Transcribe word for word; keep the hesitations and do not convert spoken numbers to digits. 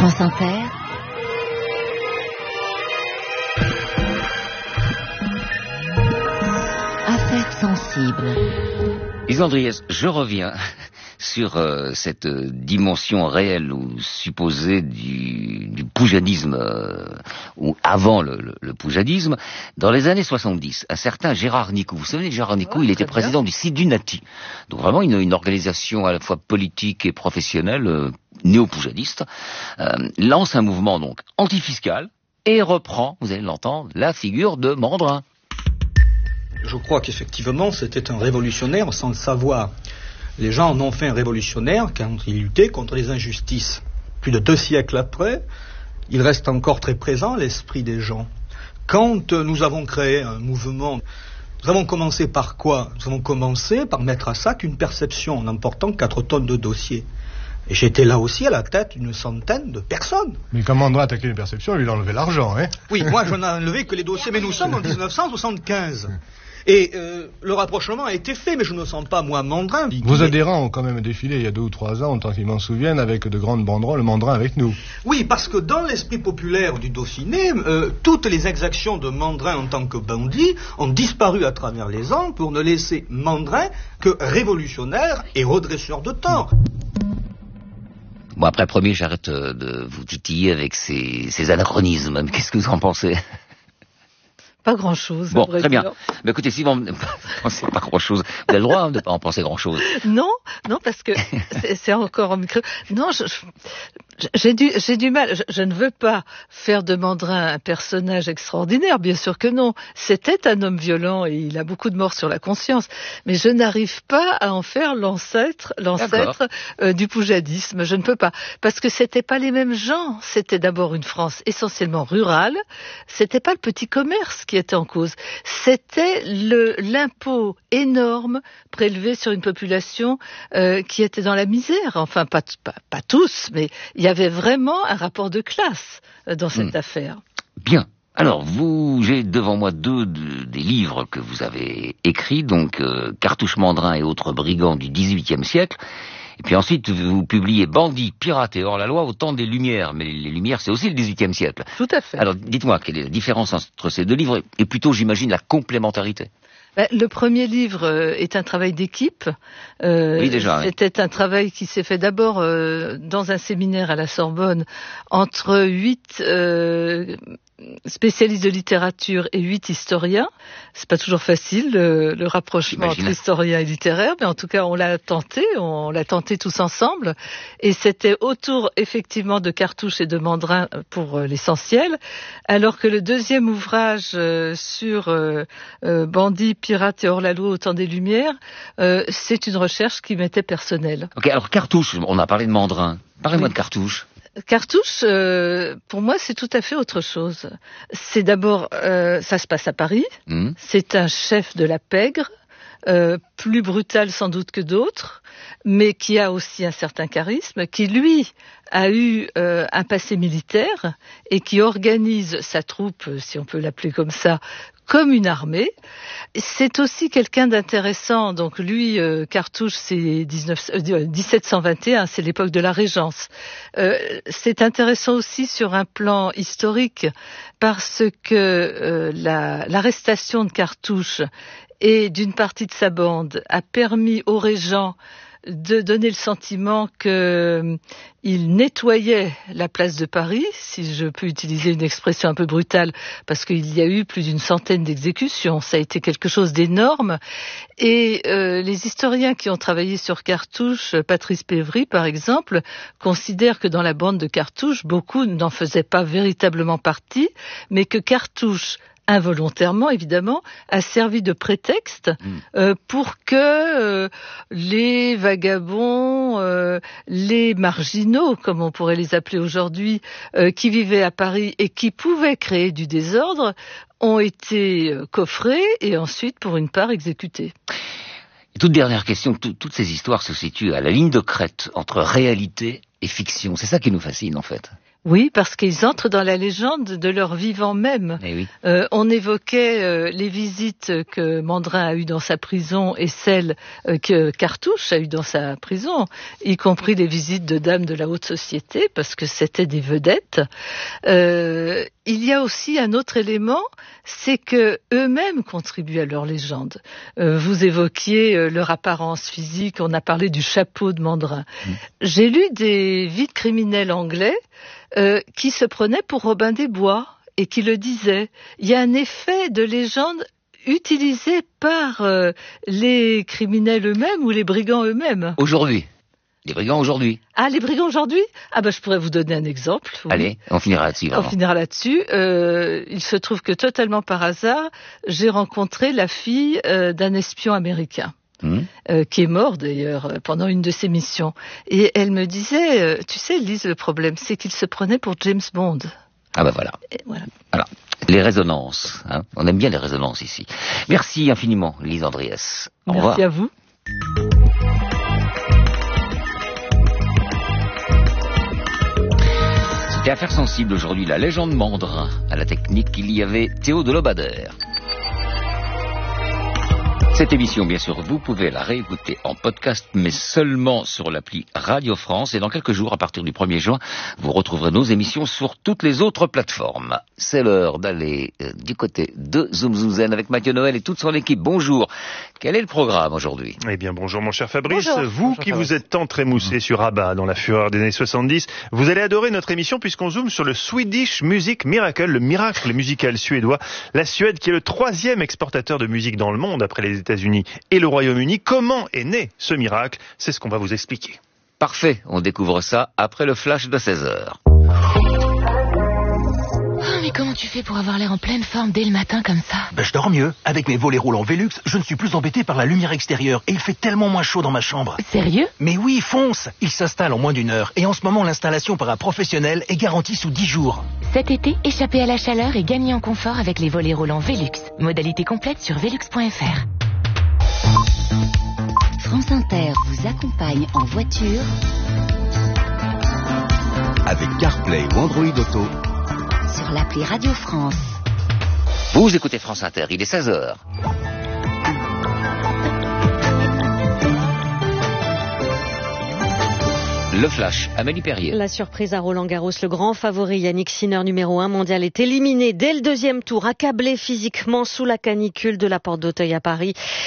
France Inter. Affaires sensibles. Isandriès, je reviens sur euh, cette euh, dimension réelle ou supposée du, du poujadisme, euh, ou avant le, le, le poujadisme. Dans les années soixante-dix, un certain Gérard Nicou, vous vous souvenez de Gérard Nicou, ouais, il était président bien. du Sidunati, donc vraiment une, une organisation à la fois politique et professionnelle, euh, néo-poujadiste, euh, lance un mouvement donc antifiscal et reprend, vous allez l'entendre, la figure de Mandrin. Je crois qu'effectivement, c'était un révolutionnaire sans le savoir. Les gens en ont fait un révolutionnaire quand ils luttaient contre les injustices. Plus de deux siècles après, il reste encore très présent l'esprit des gens. Quand nous avons créé un mouvement, nous avons commencé par quoi ? Nous avons commencé par mettre à sac une perception en emportant quatre tonnes de dossiers. Et j'étais là aussi à la tête d'une centaine de personnes. Mais quand Mandrin a attaqué une perception, il a enlevé l'argent, hein ? Oui, moi je n'ai enlevé que les dossiers, mais nous sommes en dix-neuf cent soixante-quinze. Et euh, le rapprochement a été fait, mais je ne sens pas, moi, Mandrin. Vos adhérents ont quand même défilé il y a deux ou trois ans, autant qu'ils m'en souviennent, avec de grandes banderoles, Mandrin avec nous. Oui, parce que dans l'esprit populaire du Dauphiné, euh, toutes les exactions de Mandrin en tant que bandit ont disparu à travers les ans pour ne laisser Mandrin que révolutionnaire et redresseur de tort. Bon, après, premier, j'arrête de vous titiller avec ces, ces anachronismes. Qu'est-ce que vous en pensez ? Pas grand-chose. Bon, très bien. Mais écoutez, si vous ne pensez pas grand-chose, vous avez le droit de ne pas en penser grand-chose. Non, non, parce que c'est, c'est encore un micro. Non, je, je, j'ai du, j'ai du mal. Je, je ne veux pas faire de Mandrin un personnage extraordinaire, bien sûr que non. C'était un homme violent et il a beaucoup de morts sur la conscience. Mais je n'arrive pas à en faire l'ancêtre, l'ancêtre euh, du poujadisme. Je ne peux pas. Parce que c'était pas les mêmes gens. C'était d'abord une France essentiellement rurale. C'était pas le petit commerce qui était en cause. C'était le, l'impôt énorme prélevé sur une population euh, qui était dans la misère. Enfin, pas, pas, pas tous, mais il y avait vraiment un rapport de classe euh, dans cette mmh. affaire. Bien. Alors, vous, j'ai devant moi deux de, des livres que vous avez écrits, donc euh, Cartouche Mandrin et autres brigands du dix-huitième siècle. Et puis ensuite, vous publiez Bandits, pirates et hors-la-loi au temps des Lumières. Mais les Lumières, c'est aussi le dix-huitième siècle. Tout à fait. Alors, dites-moi, quelle est la différence entre ces deux livres et plutôt, j'imagine, la complémentarité ? Le premier livre est un travail d'équipe. Euh, oui, déjà. C'était oui. un travail qui s'est fait d'abord euh, dans un séminaire à la Sorbonne entre huit euh, spécialistes de littérature et huit historiens. C'est pas toujours facile le, le rapprochement J'imagine. entre historien et littéraire, mais en tout cas on l'a tenté, on l'a tenté tous ensemble. Et c'était autour effectivement de Cartouche et de Mandrin pour euh, l'essentiel, alors que le deuxième ouvrage euh, sur euh, euh, Bandits, pirates et hors-la-loi au temps des Lumières, euh, c'est une recherche qui m'était personnelle. Ok, alors Cartouche, on a parlé de Mandrin. Parlez-moi oui. de Cartouche. Cartouche, euh, pour moi, c'est tout à fait autre chose. C'est d'abord, euh, ça se passe à Paris. Mmh. C'est un chef de la pègre, euh, plus brutal sans doute que d'autres, mais qui a aussi un certain charisme, qui lui a eu euh, un passé militaire et qui organise sa troupe, si on peut l'appeler comme ça, comme une armée. C'est aussi quelqu'un d'intéressant. Donc lui, euh, Cartouche, c'est dix-sept cent vingt et un, c'est l'époque de la Régence. Euh, c'est intéressant aussi sur un plan historique parce que euh, la, l'arrestation de Cartouche et d'une partie de sa bande a permis aux régents de donner le sentiment qu'il euh, nettoyait la place de Paris, si je peux utiliser une expression un peu brutale, parce qu'il y a eu plus d'une centaine d'exécutions. Ça a été quelque chose d'énorme. Et euh, les historiens qui ont travaillé sur Cartouche, Patrice Pévry par exemple, considèrent que dans la bande de Cartouche, beaucoup n'en faisaient pas véritablement partie, mais que Cartouche, involontairement évidemment, a servi de prétexte mmh. euh, pour que euh, les vagabonds, euh, les marginaux, comme on pourrait les appeler aujourd'hui, euh, qui vivaient à Paris et qui pouvaient créer du désordre, ont été coffrés et ensuite, pour une part, exécutés. Et toute dernière question, tout, toutes ces histoires se situent à la ligne de crête entre réalité et fiction. C'est ça qui nous fascine en fait. Oui, parce qu'ils entrent dans la légende de leur vivant même. Eh oui. Euh, on évoquait euh, les visites que Mandrin a eues dans sa prison et celles euh, que Cartouche a eues dans sa prison, y compris les visites de dames de la haute société, parce que c'était des vedettes. Euh, il y a aussi un autre élément, c'est que eux-mêmes contribuent à leur légende. Euh, vous évoquiez euh, leur apparence physique, on a parlé du chapeau de Mandrin. Mmh. J'ai lu des vies de criminels anglais euh, qui se prenaient pour Robin des Bois et qui le disaient. Il y a un effet de légende utilisé par euh, les criminels eux-mêmes ou les brigands eux-mêmes. Aujourd'hui. Les brigands aujourd'hui. Ah, les brigands aujourd'hui ? Ah ben, je pourrais vous donner un exemple. Oui. Allez, on finira là-dessus. Vraiment. On finira là-dessus. Euh, il se trouve que totalement par hasard, j'ai rencontré la fille euh, d'un espion américain. Mmh. Euh, qui est mort d'ailleurs pendant une de ses missions. Et elle me disait, euh, tu sais Lise, le problème c'est qu'il se prenait pour James Bond. Ah ben voilà. Et voilà. Alors, les résonances. Hein. On aime bien les résonances ici. Merci infiniment Lise Andriès. Au Merci revoir. à vous. C'était Affaires sensibles aujourd'hui, la légende Mandrin. À la technique, il y avait Théo de Lobadère. Cette émission, bien sûr, vous pouvez la réécouter en podcast, mais seulement sur l'appli Radio France. Et dans quelques jours, à partir du premier juin, vous retrouverez nos émissions sur toutes les autres plateformes. C'est l'heure d'aller euh, du côté de Zoom Zoom Zen avec Mathieu Noël et toute son équipe. Bonjour. Quel est le programme aujourd'hui ? Eh bien, bonjour mon cher Fabrice. Bonjour. Vous Bonjour, qui Fabrice. vous êtes tant trémoussé mmh. sur ABBA dans la fureur des années soixante-dix, vous allez adorer notre émission puisqu'on zoome sur le Swedish Music Miracle, le miracle musical suédois. La Suède qui est le troisième exportateur de musique dans le monde après les États-Unis et le Royaume-Uni. Comment est né ce miracle ? C'est ce qu'on va vous expliquer. Parfait, on découvre ça après le flash de seize heures. Oh, mais comment tu fais pour avoir l'air en pleine forme dès le matin comme ça ? Ben, je dors mieux. Avec mes volets roulants Velux, je ne suis plus embêté par la lumière extérieure et il fait tellement moins chaud dans ma chambre. Sérieux ? Mais oui, fonce ! Il s'installe en moins d'une heure et en ce moment l'installation par un professionnel est garantie sous dix jours. Cet été, échappez à la chaleur et gagnez en confort avec les volets roulants Velux. Modalité complète sur velux point f r. France Inter vous accompagne en voiture avec CarPlay ou Android Auto sur l'appli Radio France. Vous écoutez France Inter, il est seize heures. Le flash, Amélie Perrier. La surprise à Roland-Garros, le grand favori Yannick Sinner, numéro un mondial, est éliminé dès le deuxième tour, accablé physiquement sous la canicule de la Porte d'Auteuil à Paris.